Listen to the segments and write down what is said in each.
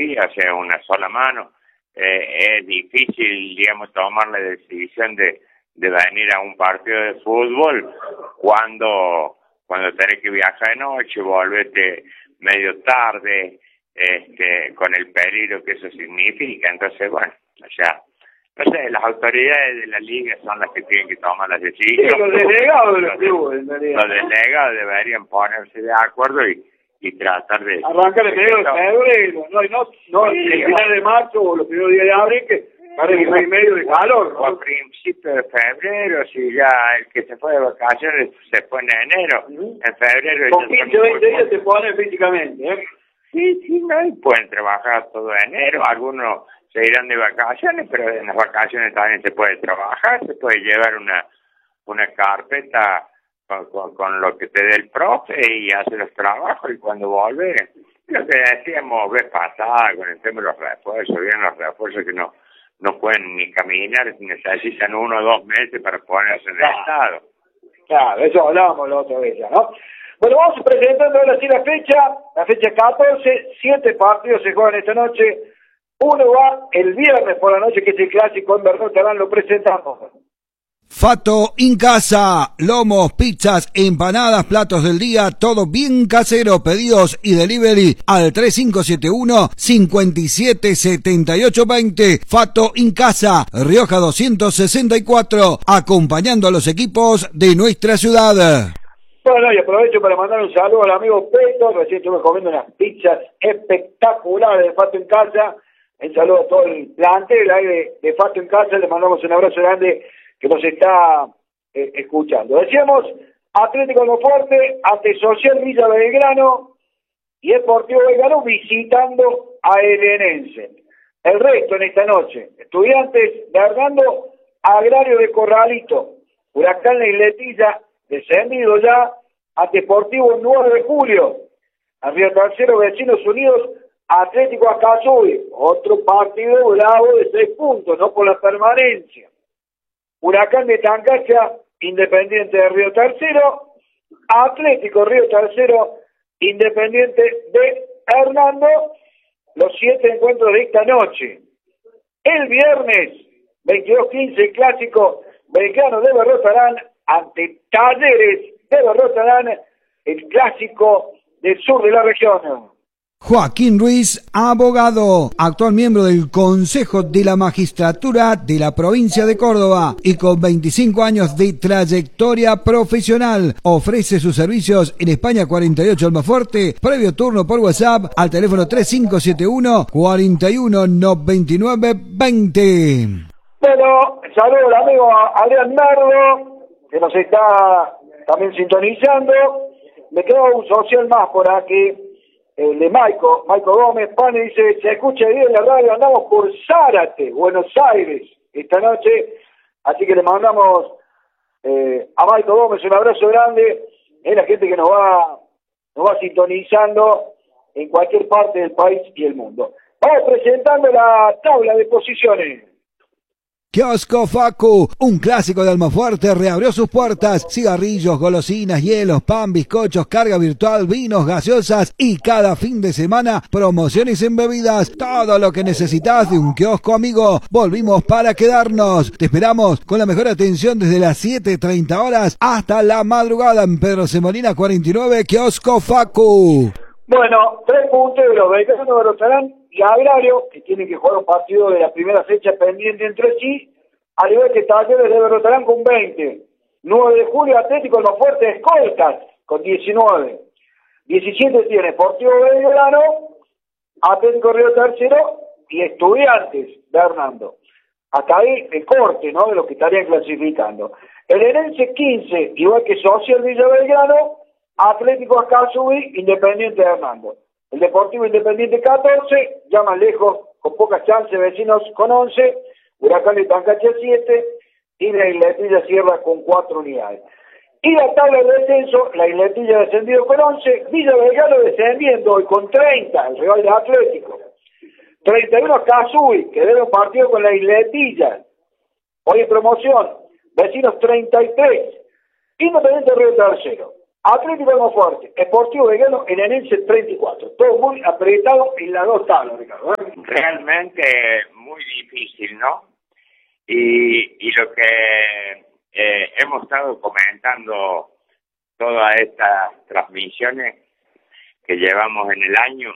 día, o sea, una sola mano. Es difícil, digamos, tomar la decisión de venir a un partido de fútbol cuando tenés que viajar de noche, volverte medio tarde, con el peligro que eso significa. Entonces, bueno, o sea, no sé, las autoridades de la liga son las que tienen que tomar las decisiones. Sí, los delegados de los clubes, en realidad. Los delegados deberían ponerse de acuerdo y tratar de... Arrancar el medio de febrero, no el final de marzo o los primeros días de abril, que parece que no hay medio de calor, ¿no? O a principios de febrero, si ya el que se fue de vacaciones se fue en enero, en febrero... Con 15 o 20 días se ponen físicamente, ¿eh? Sí, no, y pueden trabajar todo enero, algunos se irán de vacaciones, pero en las vacaciones también se puede trabajar, se puede llevar una carpeta con lo que te dé el profe y hacer los trabajos, y cuando vuelve, lo que decíamos vez pasada con el tema de los refuerzos, bien los refuerzos que no pueden ni caminar, necesitan 1 o 2 meses para ponerse en estado. Claro, eso hablábamos la otra vez ya, ¿no? Bueno, vamos presentando ahora sí la fecha 14, 7 partidos se juegan esta noche, uno va el viernes por la noche, que es el clásico en Bernal Tarán, lo presentamos. Fato en casa, lomos, pizzas, empanadas, platos del día, todo bien casero, pedidos y delivery al 3571-577820. Fato en casa, Rioja 264, acompañando a los equipos de nuestra ciudad. Bueno, y aprovecho para mandar un saludo al amigo Peto, recién estuve comiendo unas pizzas espectaculares de Fato en casa. Un saludo a todo el plantel de Fato en casa, le mandamos un abrazo grande que nos está escuchando. Decíamos, Atlético Almafuerte ante Social Villa Belgrano y Deportivo Belgrano visitando a Elenense. El resto en esta noche, Estudiantes de Hernando, Agrario de Corralito, Huracán La Isletilla, descendido ya, a Deportivo 9 de Julio, a Río Tercero, Vecinos Unidos, Atlético Acazúi, otro partido bravo de 6 puntos, no por la permanencia. Huracán de Tancacha, Independiente de Río Tercero, Atlético Río Tercero, Independiente de Hernando, los 7 encuentros de esta noche. El viernes, 22:15, clásico Belgrano de Berrotarán ante Talleres de Berrotarán, el clásico del sur de la región. Joaquín Ruiz, abogado, actual miembro del Consejo de la Magistratura de la provincia de Córdoba y con 25 años de trayectoria profesional. Ofrece sus servicios en España 48 Almafuerte, previo turno por WhatsApp al teléfono 3571 419920. Bueno, saludo al amigo Adrián Merlo, que nos está también sintonizando. Me quedó un social más por aquí. El de Maico Gómez, Pane dice, se escucha bien la radio, andamos por Zárate, Buenos Aires, esta noche, así que le mandamos a Maico Gómez un abrazo grande, es la gente que nos va sintonizando en cualquier parte del país y el mundo. Vamos presentando la tabla de posiciones. Kiosco Facu, un clásico de Almafuerte, reabrió sus puertas. Cigarrillos, golosinas, hielos, pan, bizcochos, carga virtual, vinos, gaseosas y cada fin de semana promociones en bebidas. Todo lo que necesitas de un kiosco amigo. Volvimos para quedarnos. Te esperamos con la mejor atención desde las 7:30 horas hasta la madrugada en Pedro Semolina 49, Kiosco Facu. Bueno, 3 puntos de los Belgrano de Berrotarán y Agrario, que tienen que jugar un partido de la primera fecha pendiente entre sí, al igual que Talleres de Berrotarán con 20. 9 de julio, Atlético Almafuerte Escoltas con 19. 17 tiene Deportivo Belgrano, Atlético Río Tercero y Estudiantes de Hernando. Hasta ahí el corte, ¿no?, de los que estarían clasificando. El Elenense 15, igual que Social Villa Belgrano, Atlético Acazúi, Independiente de Hernando. El Deportivo Independiente 14, ya más lejos, con pocas chances, Vecinos con 11, Huracán de Tancacha 7 y la Isletilla cierra con 4 unidades. Y la tabla de descenso, la Isletilla descendido con 11, Villa Belgrano descendiendo hoy con 30, el rival de Atlético. 31 Acazúi, que debe un partido con la Isletilla. Hoy en promoción, Vecinos 33, Independiente Río Tercero, Atlético Almafuerte, Sportivo Belgrano, Enenense 34. Todo muy apretado en las dos tablas, Ricardo. Realmente muy difícil, ¿no? Y lo que hemos estado comentando todas estas transmisiones que llevamos en el año,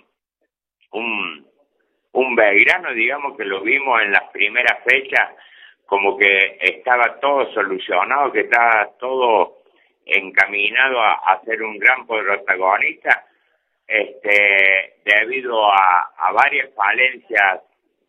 un Belgrano, digamos, que lo vimos en las primeras fechas, como que estaba todo solucionado, que estaba todo encaminado a ser un gran protagonista, debido a varias falencias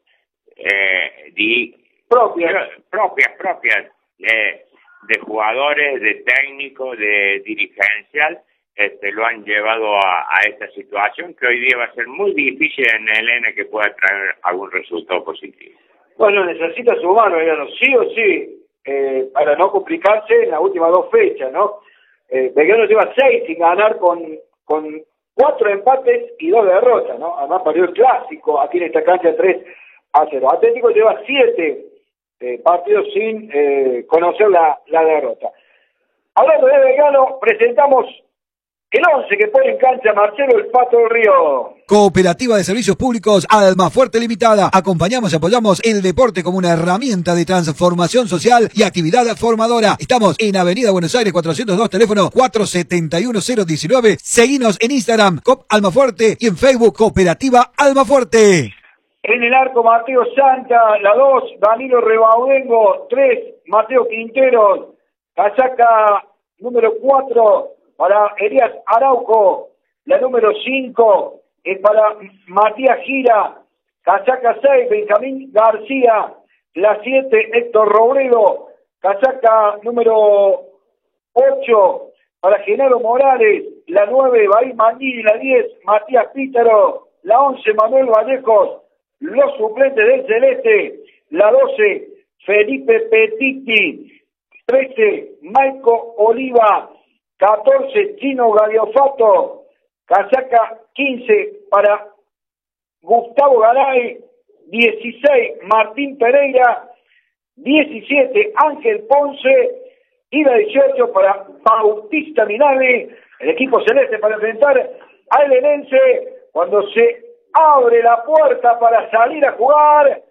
propias de jugadores, de técnicos, de dirigencial, lo han llevado a esta situación que hoy día va a ser muy difícil en Elena que pueda traer algún resultado positivo. Bueno, necesita sumar, Belgrano, sí o sí, para no complicarse en las últimas dos fechas, ¿no? Belgrano lleva 6 sin ganar con 4 empates y 2 derrotas, ¿no? Además perdió el clásico aquí en esta cancha 3-0. Atlético lleva 7 partidos sin conocer la derrota. Hablando de Belgrano, presentamos el 11 que pone en cancha Marcelo El Pato del Río. Cooperativa de Servicios Públicos Almafuerte Limitada. Acompañamos y apoyamos el deporte como una herramienta de transformación social y actividad formadora. Estamos en Avenida Buenos Aires 402, teléfono 471-019. Seguinos en Instagram, COP Almafuerte, y en Facebook, Cooperativa Almafuerte. En el arco, Mateo Santa, la 2, Danilo Rebaudengo, 3, Mateo Quinteros, casaca número 4, para Elías Araujo, la número 5 es para Matías Gira, casaca 6, Benjamín García, la 7, Héctor Robredo, casaca número 8 para Genaro Morales, la 9, Bahí Mandini, la 10, Matías Pítaro, la 11, Manuel Vallejos, los suplentes del Celeste, la 12, Felipe Petiti, 13, Maico Oliva, 14, Chino Galiofato, casaca 15 para Gustavo Garay, 16, Martín Pereira, 17, Ángel Ponce, y la 18 para Bautista Minami, el equipo celeste para enfrentar a Elenense cuando se abre la puerta para salir a jugar.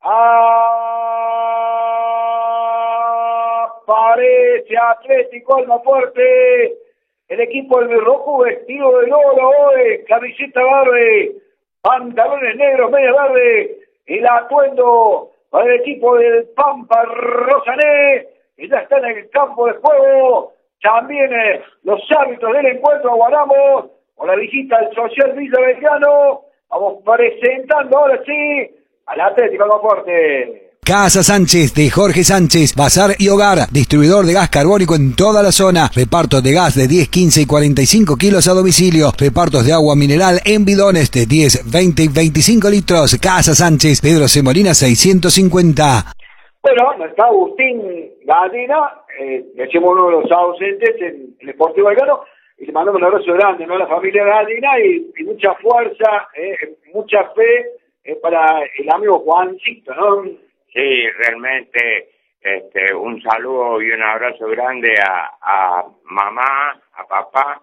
Aparece Atlético Almafuerte, el equipo del rojo vestido de oro hoy, camiseta verde, pantalones negros, media verde, el atuendo para el equipo del Pampa Rosané, y ya está en el campo de juego. También los árbitros del encuentro aguardamos con la visita al Social Villa Belgrano. Vamos presentando ahora sí al Atlético Almafuerte. Casa Sánchez de Jorge Sánchez, Bazar y Hogar, distribuidor de gas carbónico en toda la zona, repartos de gas de 10, 15 y 45 kilos a domicilio, repartos de agua mineral en bidones de 10, 20 y 25 litros. Casa Sánchez, Pedro C. Molina 650. Bueno, no está Agustín Gallina, decimos uno de los ausentes en el Sportivo Belgrano, y le mandamos un abrazo grande, ¿no?, a la familia Gallina, y mucha fuerza, mucha fe para el amigo Juancito, ¿no? Sí, realmente un saludo y un abrazo grande a mamá, a papá,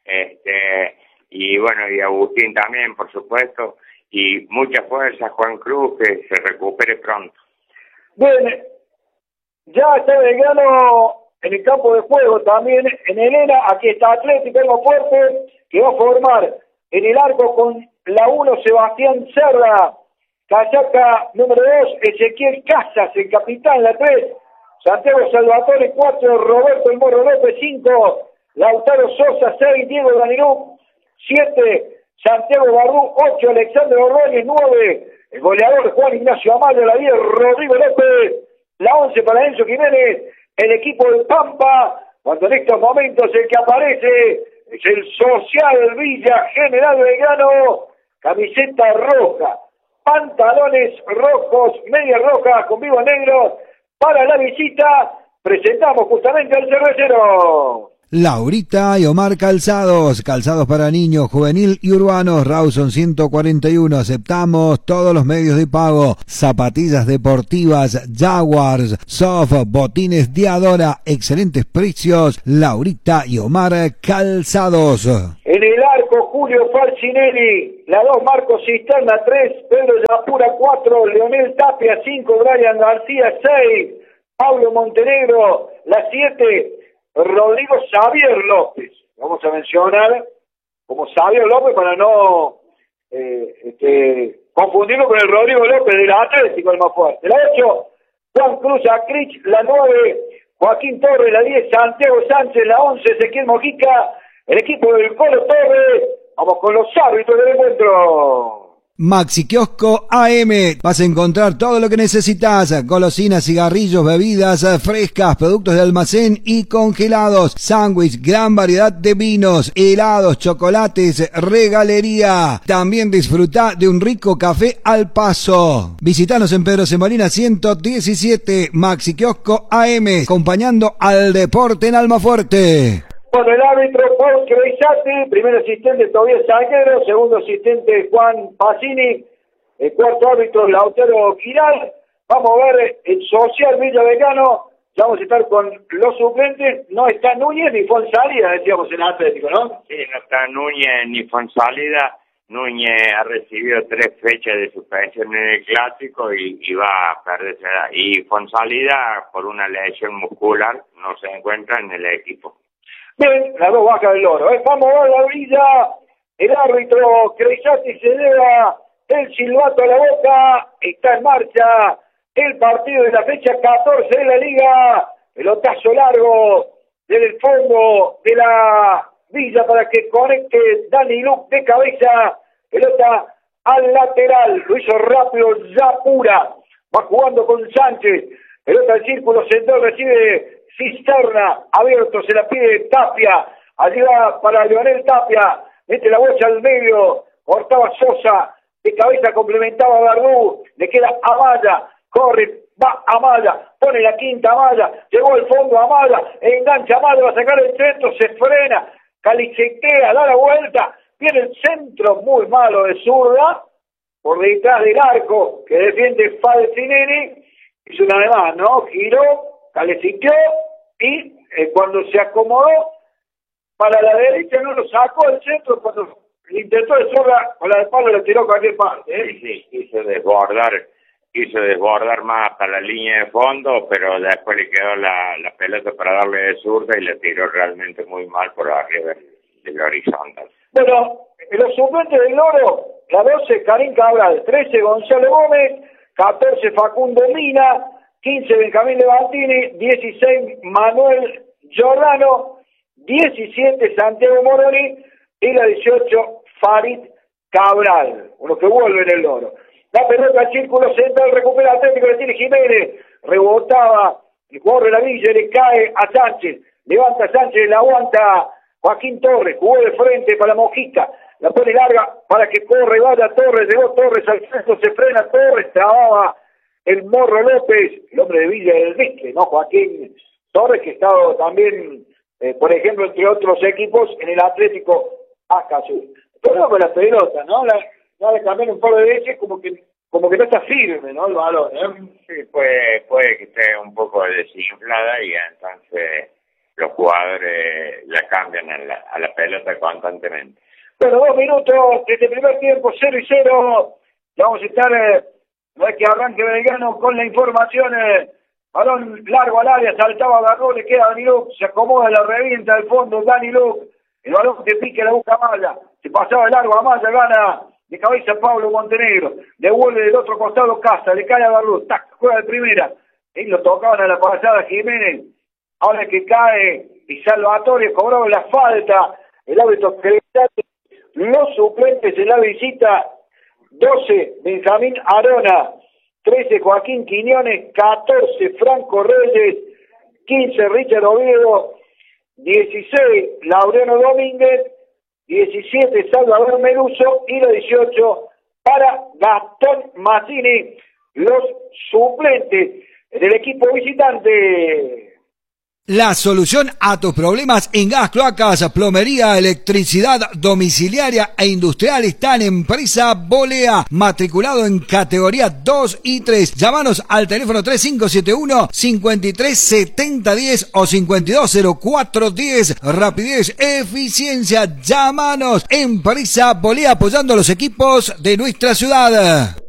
y bueno, y a Agustín también, por supuesto, y mucha fuerza, Juan Cruz, que se recupere pronto. Bien, ya está Belgrano en el campo de juego también en Elena. Aquí está Atlético Almafuerte, que va a formar en el arco con la 1 Sebastián Cerda, casaca número 2 Ezequiel Casas, el capitán, la 3 Santiago Salvatore, 4 Roberto El Morro López, 5 Lautaro Sosa, 6 Diego Danilú, 7 Santiago Barrú, 8 Alexander Ordóñez, 9 el goleador Juan Ignacio Amaya, la 10 Rodrigo López, la 11 para Enzo Jiménez, el equipo del Pampa, cuando en estos momentos el que aparece es el Social Villa General Belgrano, camiseta roja, pantalones rojos, medias rojas con vivos negros para la visita. Presentamos justamente al cervecero. Laurita y Omar Calzados, calzados para niños, juvenil y urbanos, Rawson 141, aceptamos todos los medios de pago, zapatillas deportivas, Jaguars, Soft, botines Diadora, excelentes precios, Laurita y Omar Calzados. En el arco, Julio Falcinelli, la 2, Marcos Cisterna 3, Pedro Yapura 4, Leonel Tapia 5, Brian García 6, Pablo Montenegro, la 7, Rodrigo Xavier López. Vamos a mencionar como Xavier López para no confundirlo con el Rodrigo López del Atlético, el más fuerte. La 8, Juan Cruz Acrich, la 9, Joaquín Torres, la 10, Santiago Sánchez, la 11, Ezequiel Mojica, el equipo del Colo Torres. Vamos con los árbitros del encuentro. Maxi Kiosco AM, vas a encontrar todo lo que necesitas, golosinas, cigarrillos, bebidas frescas, productos de almacén y congelados, sándwich, gran variedad de vinos, helados, chocolates, regalería. También disfruta de un rico café al paso. Visítanos en Pedro Semolina 117, Maxi Kiosco AM, acompañando al deporte en Almafuerte. Bueno, el árbitro Paul Creisati, primer asistente Tobias Salguero, segundo asistente Juan Pacini, el cuarto árbitro Lautaro Giral. Vamos a ver el social Villavecano, ya vamos a estar con los suplentes. No está Núñez ni Fonsalida, decíamos en Atlético, ¿no? Sí, no está Núñez ni Fonsalida. Núñez ha recibido 3 fechas de suspensión en el Clásico y va a perderse. Y Fonsalida, por una lesión muscular, no se encuentra en el equipo. Bien, las 2 bajas del Oro. Vamos a ver la brilla. El árbitro Creisati se lleva el silbato a la boca. Está en marcha el partido de la fecha 14 de la Liga. Pelotazo largo desde el fondo de la villa para que conecte Dani Luc de cabeza. Pelota al lateral. Lo hizo rápido Yapura. Va jugando con Sánchez. Pelota al círculo central. Recibe Cisterna, abierto, se la pide Tapia, allí va para Leonel Tapia, mete la bocha al medio, cortaba Sosa, de cabeza complementaba a Gardú, le queda Amaya, corre, va Amaya, pone la quinta Amaya, llegó al fondo Amaya, engancha Amaya, va a sacar el centro, se frena, calichequea, da la vuelta, viene el centro muy malo de zurda, por detrás del arco que defiende Falcinelli, hizo una de más, ¿no? Giró, calichequeó, y cuando se acomodó para la derecha no lo sacó del centro, cuando intentó de zurda con la de palo le tiró a cualquier parte. Sí, quiso desbordar más para la línea de fondo, pero después le quedó la pelota para darle de zurda y le tiró realmente muy mal por arriba del horizontal. Bueno, los suplentes del Oro, la 12 Karim Cabral, 13 Gonzalo Gómez, 14 Facundo Mina, 15 Benjamín Levantini, 16 Manuel Giordano, 17 Santiago Moroni y la 18 Farid Cabral, uno que vuelve en el Oro. La pelota al círculo central, recupera Atlético, le tiene Jiménez, rebotaba el jugador de la Villa, le cae a Sánchez, levanta Sánchez, la aguanta Joaquín Torres, jugó de frente para Mojica, la pone larga para que corre, vaya Torres, llegó Torres al centro, se frena Torres, trababa el Morro López, el hombre de Villa del Vizque, ¿no? Joaquín Torres, que ha estado también, por ejemplo, entre otros equipos, en el Atlético Acazú. Pero con la pelota, ¿no? La de cambiar un par de veces como que no está firme, ¿no? El balón, Sí, puede que esté un poco desinflada y entonces los jugadores la cambian a la pelota constantemente. Bueno, 2 minutos desde el primer tiempo, 0-0. Ya vamos a estar... No hay que arranque Belgrano con la información. Balón largo al área, saltaba Garró, le queda Dani Luc, se acomoda, la revienta al fondo Dani Luc. El balón que pique la busca Amaya. Se pasaba de largo, Amaya gana de cabeza Pablo Montenegro. Devuelve del otro costado Casa, le cae a Garró. Tac, juega de primera. Y lo tocaban a la pasada Jiménez. Ahora que cae y Salvatore cobraba la falta. El árbitro Creisati. Los suplentes en la visita. 12, Benjamín Arona, 13, Joaquín Quiñones, 14, Franco Reyes, 15, Richard Oviedo, 16, Laureano Domínguez, 17, Salvador Meruso y la 18 para Gastón Mazzini, los suplentes del equipo visitante. La solución a tus problemas en gas, cloacas, plomería, electricidad domiciliaria e industrial está en Empresa Bolea, matriculado en categoría 2 y 3. Llámanos al teléfono 3571-537010 o 520410. Rapidez, eficiencia. Llámanos. Empresa Bolea, apoyando a los equipos de nuestra ciudad.